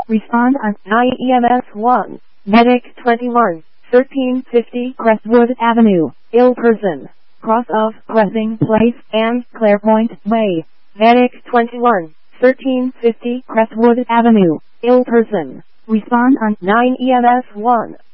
Respond on 9 EMS 1. Medic 21, 1350 Crestwood Avenue, ill person. Cross of Blessing Place and Clarepoint Way. Medic 21, 1350 Crestwood Avenue, ill person. Respond on 9 EMS 1.